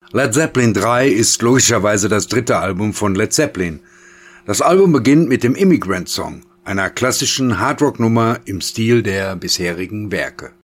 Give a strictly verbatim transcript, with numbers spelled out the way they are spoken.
Led Zeppelin drei ist logischerweise das dritte Album von Led Zeppelin. Das Album beginnt mit dem Immigrant Song, einer klassischen Hardrock-Nummer im Stil der bisherigen Werke.